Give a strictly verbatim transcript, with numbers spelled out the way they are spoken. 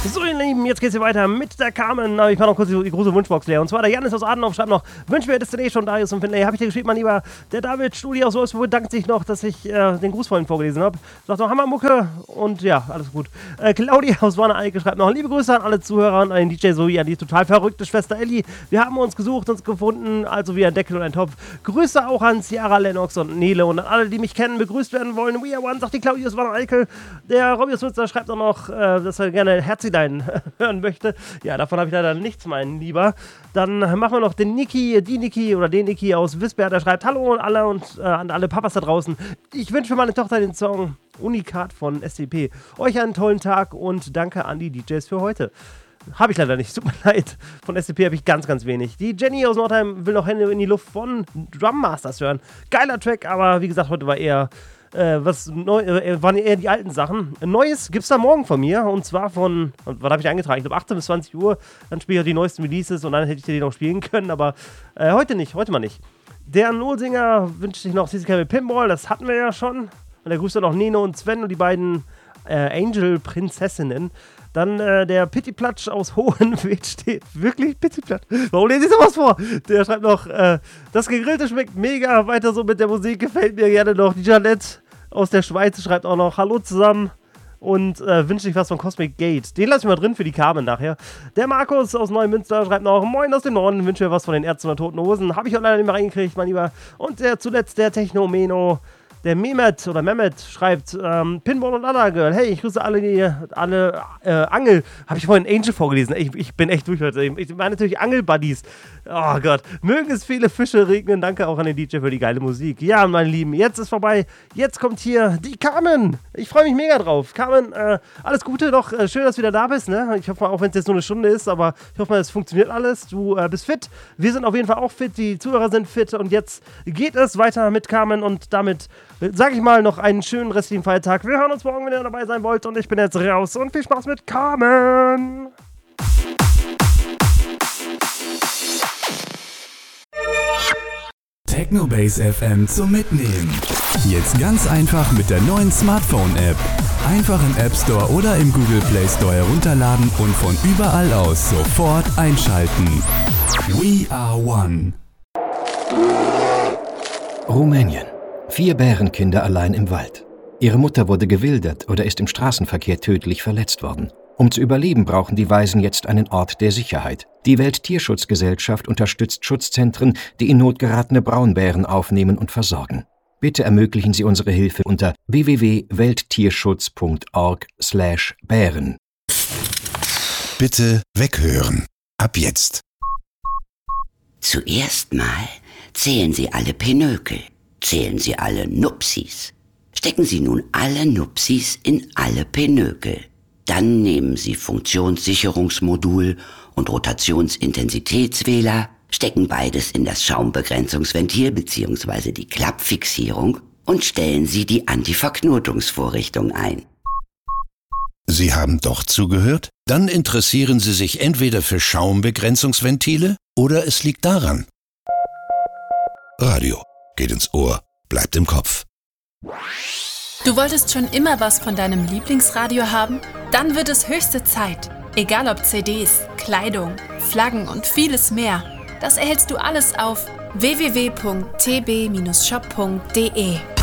So, ihr Lieben, jetzt geht's hier weiter mit der Carmen. Aber ich mache noch kurz die, die große Wunschbox leer. Und zwar der Janis aus Adenhof schreibt noch: Wünschen wir Destiny schon Darius und Finlay. Habe ich dir geschrieben, mein Lieber. Der David Studi aus Wolfsburg dankt sich noch, dass ich äh, den Gruß vorhin vorgelesen habe. Sagt noch Hammermucke und ja, alles gut. Äh, Claudia aus Warne-Eicke schreibt noch: Liebe Grüße an alle Zuhörer und an den D J sowie an die total verrückte Schwester Ellie. Wir haben uns gesucht, uns gefunden, also wie ein Deckel und ein Topf. Grüße auch an Ciara, Lennox und Nele und an alle, die mich kennen, begrüßt werden wollen. We are one, sagt die Claudia aus Warne-Eicke. Der Robby aus Münster schreibt auch noch, äh, dass er gerne Herzilein hören möchte. Ja, davon habe ich leider nichts, mein Lieber. Dann machen wir noch den Niki, die Niki oder den Niki aus Wisbert. Der schreibt: Hallo an alle und äh, an alle Papas da draußen. Ich wünsche für meine Tochter den Song Unikat von S C P. Euch einen tollen Tag und danke an die D Js für heute. Habe ich leider nicht, tut mir leid. Von S C P habe ich ganz, ganz wenig. Die Jenny aus Nordheim will noch Hände in die Luft von Drum Masters hören. Geiler Track, aber wie gesagt, heute war eher Äh, was neu, äh, waren eher die alten Sachen. Neues gibt's da morgen von mir und zwar von, was habe ich eingetragen? Ich glaube achtzehn bis zwanzig Uhr. Dann spiele ich die neuesten Releases und dann hätte ich die noch spielen können, aber äh, heute nicht, heute mal nicht. Der Nullsinger wünscht sich noch C C K mit Pinball, das hatten wir ja schon. Und er grüßt dann noch Nino und Sven und die beiden äh, Angel-Prinzessinnen. Dann äh, der Pittiplatsch aus Hohenwed steht. Wirklich Pittiplatsch? Warum lese ich sowas vor? Der schreibt noch, äh, das Gegrillte schmeckt mega. Weiter so mit der Musik, gefällt mir gerne noch. Die Janette aus der Schweiz schreibt auch noch: Hallo zusammen und äh, wünscht sich was von Cosmic Gate. Den lasse ich mal drin für die Carmen nachher. Der Markus aus Neumünster schreibt noch: Moin aus dem Norden, wünsche mir was von den Ärzten oder Toten Hosen. Habe ich auch leider nicht mehr reingekriegt, mein Lieber. Und der zuletzt der Technomeno. Der Mehmet oder Mehmet schreibt: ähm, Pinball und Anna Girl. Hey, ich grüße alle, die, alle äh, Angel. Habe ich vorhin Angel vorgelesen? Ich, ich bin echt durch heute. Ich meine natürlich Angel-Buddies. Oh Gott. Mögen es viele Fische regnen. Danke auch an den D J für die geile Musik. Ja, meine Lieben, jetzt ist vorbei. Jetzt kommt hier die Carmen. Ich freue mich mega drauf. Carmen, äh, alles Gute noch. Äh, schön, dass du wieder da bist. Ne? Ich hoffe mal, auch wenn es jetzt nur eine Stunde ist, aber ich hoffe mal, es funktioniert alles. Du äh, bist fit. Wir sind auf jeden Fall auch fit. Die Zuhörer sind fit. Und jetzt geht es weiter mit Carmen und damit sag ich mal, noch einen schönen restlichen Feiertag. Wir hören uns morgen, wenn ihr dabei sein wollt. Und ich bin jetzt raus. Und viel Spaß mit Carmen. Technobase F M zum Mitnehmen. Jetzt ganz einfach mit der neuen Smartphone-App. Einfach im App Store oder im Google Play Store herunterladen und von überall aus sofort einschalten. We are one. Rumänien. Vier Bärenkinder allein im Wald. Ihre Mutter wurde gewildert oder ist im Straßenverkehr tödlich verletzt worden. Um zu überleben, brauchen die Waisen jetzt einen Ort der Sicherheit. Die Welttierschutzgesellschaft unterstützt Schutzzentren, die in Not geratene Braunbären aufnehmen und versorgen. Bitte ermöglichen Sie unsere Hilfe unter w w w punkt welttierschutz punkt org slash Bären. Bitte weghören. Ab jetzt. Zuerst mal zählen Sie alle Pinökel. Zählen Sie alle Nupsis. Stecken Sie nun alle Nupsis in alle Pinökel. Dann nehmen Sie Funktionssicherungsmodul und Rotationsintensitätswähler, stecken beides in das Schaumbegrenzungsventil bzw. die Klappfixierung und stellen Sie die Antiverknotungsvorrichtung ein. Sie haben doch zugehört? Dann interessieren Sie sich entweder für Schaumbegrenzungsventile oder es liegt daran. Radio. Geht ins Ohr, bleibt im Kopf. Du wolltest schon immer was von deinem Lieblingsradio haben? Dann wird es höchste Zeit. Egal ob C Ds, Kleidung, Flaggen und vieles mehr. Das erhältst du alles auf w w w punkt t b Bindestrich shop punkt d e.